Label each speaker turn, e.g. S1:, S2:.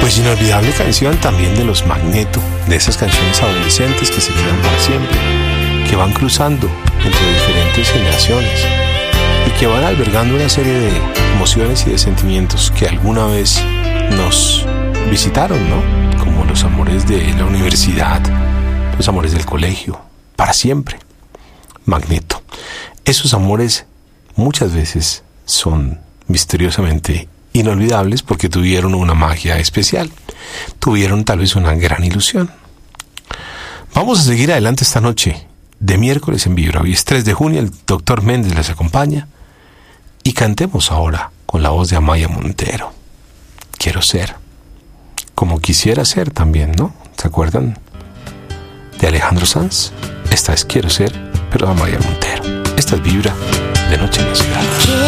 S1: Pues inolvidable canción también de los Magneto, de esas canciones adolescentes que se quedan para siempre, que van cruzando entre diferentes generaciones y que van albergando una serie de emociones y de sentimientos que alguna vez nos visitaron, ¿no? Como los amores de la universidad, los amores del colegio, para siempre. Magneto. Esos amores muchas veces son misteriosamente inolvidables porque tuvieron una magia especial, tuvieron tal vez una gran ilusión. Vamos a seguir adelante esta noche de miércoles en Vibra. Hoy es 3 de junio, el doctor Méndez les acompaña y cantemos ahora con la voz de Amaya Montero. Quiero ser como quisiera ser también, ¿no? ¿Se acuerdan de Alejandro Sanz? Esta es Quiero ser, pero de Amaya Montero. Esta es Vibra de Noche en la Ciudad.